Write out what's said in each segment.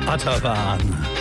Achterbahn.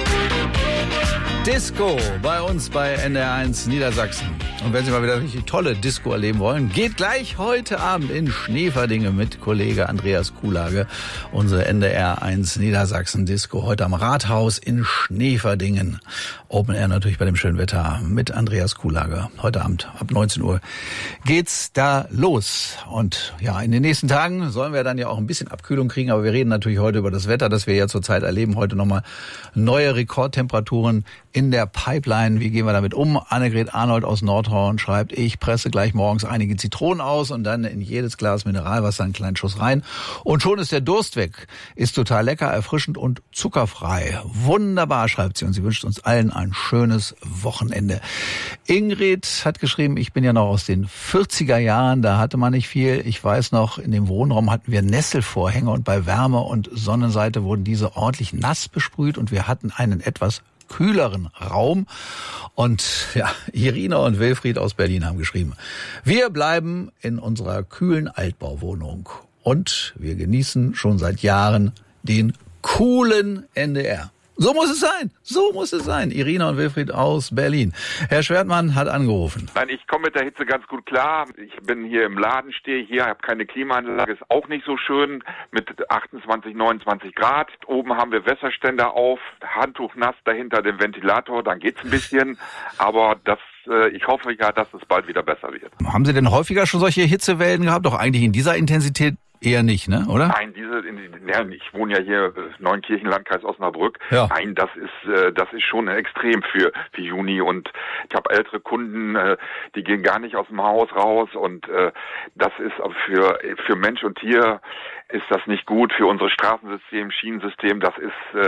Disco bei uns bei NDR1 Niedersachsen. Und wenn Sie mal wieder richtig tolle Disco erleben wollen, geht gleich heute Abend in Schneeverdinge mit Kollege Andreas Kuhlage. Unsere NDR1 Niedersachsen Disco heute am Rathaus in Schneeverdingen. Open Air natürlich bei dem schönen Wetter mit Andreas Kuhlage. Heute Abend ab 19 Uhr geht's da los. Und ja, in den nächsten Tagen sollen wir dann ja auch ein bisschen Abkühlung kriegen. Aber wir reden natürlich heute über das Wetter, das wir ja zurzeit erleben. Heute nochmal neue Rekordtemperaturen in der Pipeline. Wie gehen wir damit um? Annegret Arnold aus Nordhorn schreibt, ich presse gleich morgens einige Zitronen aus und dann in jedes Glas Mineralwasser einen kleinen Schuss rein. Und schon ist der Durst weg. Ist total lecker, erfrischend und zuckerfrei. Wunderbar, schreibt sie. Und sie wünscht uns allen ein schönes Wochenende. Ingrid hat geschrieben, ich bin ja noch aus den 40er Jahren, da hatte man nicht viel. Ich weiß noch, in dem Wohnraum hatten wir Nesselvorhänge und bei Wärme und Sonnenseite wurden diese ordentlich nass besprüht und wir hatten einen etwas kühleren Raum. Und ja, Irina und Wilfried aus Berlin haben geschrieben, wir bleiben in unserer kühlen Altbauwohnung und wir genießen schon seit Jahren den coolen NDR. So muss es sein. So muss es sein. Irina und Wilfried aus Berlin. Herr Schwertmann hat angerufen. Nein, ich komme mit der Hitze ganz gut klar. Ich bin hier im Laden, stehe hier, habe keine Klimaanlage, ist auch nicht so schön mit 28, 29 Grad. Oben haben wir Wässerständer auf, Handtuch nass dahinter dem Ventilator, dann geht's ein bisschen. Aber ich hoffe ja, dass es bald wieder besser wird. Haben Sie denn häufiger schon solche Hitzewellen gehabt? Doch eigentlich in dieser Intensität eher nicht, ne? Oder? Nein, ich wohne ja hier Neunkirchen, Landkreis Osnabrück. Ja. Nein, das ist schon extrem für Juni und ich habe ältere Kunden, die gehen gar nicht aus dem Haus raus und das ist für Mensch und Tier ist das nicht gut, für unser Straßensystem, Schienensystem, das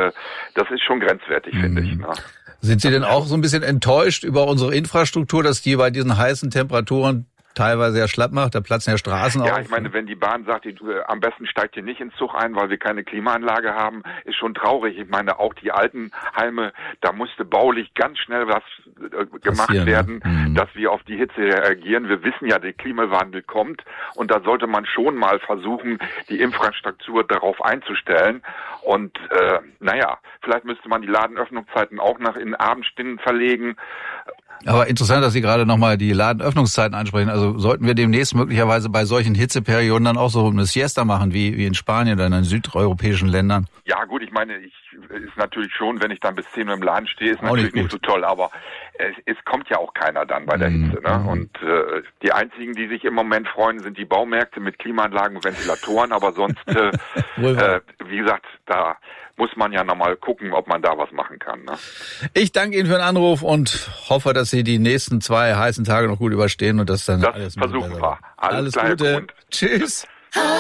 ist schon grenzwertig, finde ich. Ne? Sind Sie denn auch so ein bisschen enttäuscht über unsere Infrastruktur, dass die bei diesen heißen Temperaturen teilweise ja schlapp macht, da platzen ja Straßen auf. Ja, ich meine, wenn die Bahn sagt, am besten steigt ihr nicht ins Zug ein, weil wir keine Klimaanlage haben, ist schon traurig. Ich meine, auch die Altenheime, da musste baulich ganz schnell was gemacht werden, dass wir auf die Hitze reagieren. Wir wissen ja, der Klimawandel kommt und da sollte man schon mal versuchen, die Infrastruktur darauf einzustellen. Und vielleicht müsste man die Ladenöffnungszeiten auch in Abendstunden verlegen. Aber interessant, dass Sie gerade nochmal die Ladenöffnungszeiten ansprechen. Also sollten wir demnächst möglicherweise bei solchen Hitzeperioden dann auch so eine Siesta machen, wie in Spanien oder in den südeuropäischen Ländern? Ja gut, ich meine, ist natürlich schon, wenn ich dann bis 10 Uhr im Laden stehe, ist natürlich nicht so toll, aber es kommt ja auch keiner dann bei der Hitze. Ne? Und die einzigen, die sich im Moment freuen, sind die Baumärkte mit Klimaanlagen und Ventilatoren, aber sonst, wie gesagt, da muss man ja nochmal gucken, ob man da was machen kann. Ne? Ich danke Ihnen für den Anruf und hoffe, dass Sie die nächsten 2 heißen Tage noch gut überstehen und dass dann das alles versuchen wir. Alles Gute. Tschüss.